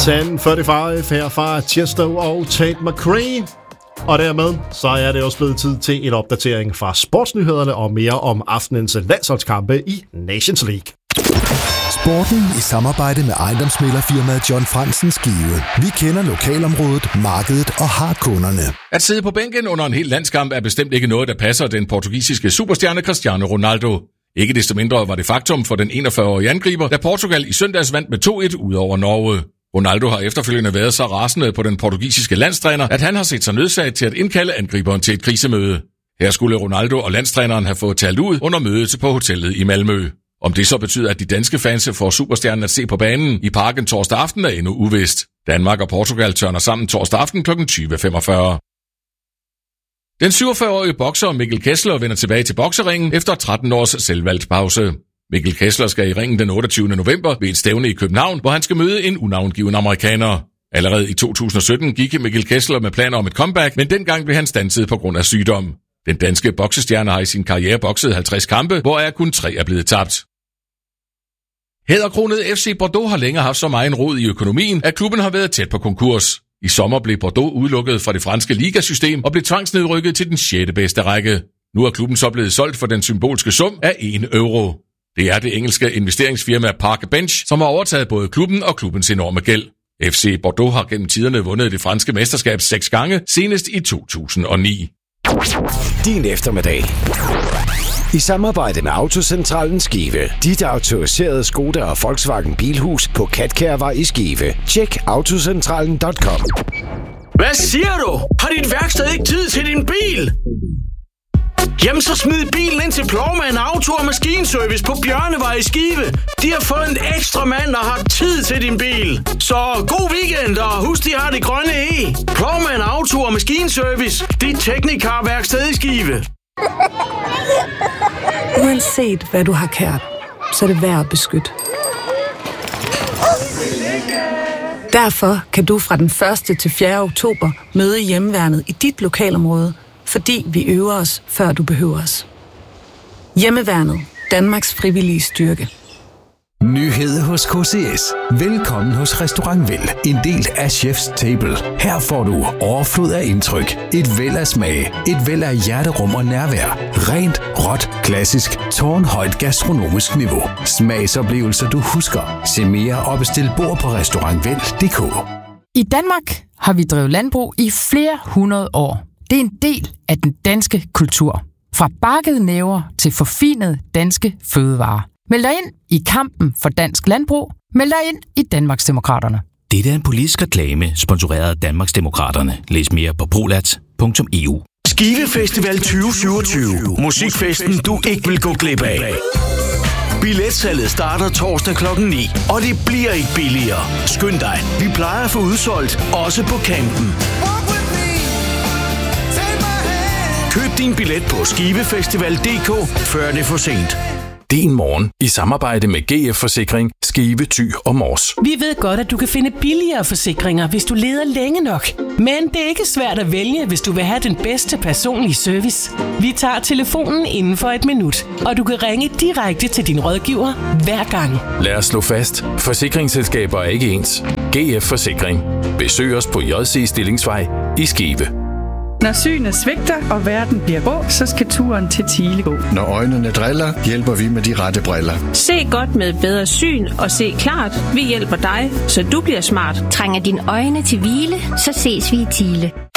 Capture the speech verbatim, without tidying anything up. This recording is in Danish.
ti fyrre-fem her fra Tiesto og Tate McRae. Og dermed så er det også blevet tid til en opdatering fra sportsnyhederne og mere om aftenens landsholdskampe i Nations League. Sporten i samarbejde med ejendomsmæglerfirmaet John Fransen Skive. Vi kender lokalområdet, markedet og har kunderne. At sidde på bænken under en hel landskamp er bestemt ikke noget, der passer den portugisiske superstjerne Cristiano Ronaldo. Ikke desto mindre var det faktum for den enogfyrre-årige angriber, da Portugal i søndags vandt med to et ud over Norge. Ronaldo har efterfølgende været så rasende på den portugisiske landstræner, at han har set sig nødsaget til at indkalde angriberen til et krisemøde. Her skulle Ronaldo og landstræneren have fået talt ud under mødet på hotellet i Malmø. Om det så betyder, at de danske fans får superstjernen at se på banen i parken torsdag aften er endnu uvist. Danmark og Portugal tørner sammen torsdag aften kl. tyve femogfyrre. Den syvogfyrre-årige bokser Mikkel Kessler vender tilbage til bokseringen efter tretten års selvvalgt pause. Mikkel Kessler skal i ringen den otteogtyvende november ved et stævne i København, hvor han skal møde en unavngiven amerikaner. Allerede i to tusind og sytten gik Mikkel Kessler med planer om et comeback, men dengang blev han standset på grund af sygdom. Den danske boksestjerne har i sin karriere bokset halvtreds kampe, hvoraf kun tre er blevet tabt. Hæderkronet F C Bordeaux har længe haft så meget rod i økonomien, at klubben har været tæt på konkurs. I sommer blev Bordeaux udelukket fra det franske ligasystem og blev tvangsnedrykket til den sjette bedste række. Nu er klubben så blevet solgt for den symbolske sum af en euro. Det er det engelske investeringsfirma Park Bench, som har overtaget både klubben og klubbens enorme gæld. F C Bordeaux har gennem tiderne vundet det franske mesterskab seks gange, senest i to tusind og ni. Din eftermiddag. I samarbejde med Autocentralen Skive. Dit autoriserede Skoda og Volkswagen Bilhus på Katkærvej i Skive. Tjek autocentralen punktum com. Hvad siger du? Har dit værksted ikke tid til din bil? Jamen så smid bilen ind til Plovmand Auto og Maskinservice på Bjørnevej i Skive. De har fået en ekstra mand og har tid til din bil. Så god weekend, og husk, de har det grønne E. Plovmand Auto og Maskinservice. Dit teknikarværksted i Skive. Uanset hvad du har kært, så er det værd at beskytte. Derfor kan du fra den første til fjerde oktober møde Hjemmeværnet i dit lokalområde, fordi vi øver os, før du behøver os. Hjemmeværnet. Danmarks frivillige styrke. Nyhed hos K C S. Velkommen hos Restaurant Vel, en del af Chef's Table. Her får du overflod af indtryk, et væld af smag, et væld af hjerterum og nærvær. Rent, råt, klassisk, tårnhøjt gastronomisk niveau. Smagsoplevelser du husker. Se mere og bestil bord på restaurantvel punktum d k. I Danmark har vi drevet landbrug i flere hundrede år. Det er en del af den danske kultur. Fra bakkede næver til forfinede danske fødevarer. Meld dig ind i kampen for dansk landbrug. Meld dig ind i Danmarksdemokraterne. Dette er en politisk reklame, sponsoreret af Danmarksdemokraterne. Læs mere på prolat punktum e u. Skive Festival tyve syvogtyve. Musikfesten, du ikke vil gå glip af. Billetsalget starter torsdag klokken ni, og det bliver ikke billigere. Skynd dig, vi plejer at få udsolgt, også på campen. Køb din billet på skivefestival punktum d k, før det er for sent. Din morgen i samarbejde med G F Forsikring, Skive, Thy og Mors. Vi ved godt, at du kan finde billigere forsikringer, hvis du leder længe nok. Men det er ikke svært at vælge, hvis du vil have den bedste personlige service. Vi tager telefonen inden for et minut, og du kan ringe direkte til din rådgiver hver gang. Lad os slå fast. Forsikringsselskaber er ikke ens. G F Forsikring. Besøg os på J C Stillingsvej i Skive. Når synet svigter, og verden bliver grå, så skal turen til Thiele gå. Når øjnene driller, hjælper vi med de rette briller. Se godt med bedre syn og se klart. Vi hjælper dig, så du bliver smart. Trænger dine øjne til hvile, så ses vi i Thiele.